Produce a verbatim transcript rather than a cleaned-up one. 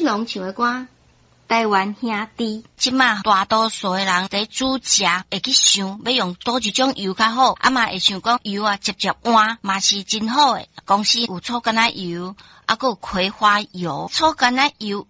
龙唱的歌，台湾兄弟。 即马大多数的人在煮食会去想要用倒一种油较好，啊嘛会想讲油啊直接换嘛是真好诶。公司有臭橄榄油，啊，还有葵花油，臭橄榄油